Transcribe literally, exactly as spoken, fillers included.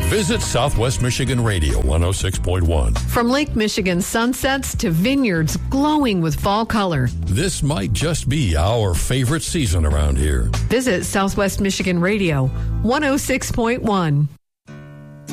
Visit Southwest Michigan Radio one oh six point one. From Lake Michigan sunsets to vineyards glowing with fall color. This might just be our favorite season around here. Visit Southwest Michigan Radio one oh six point one.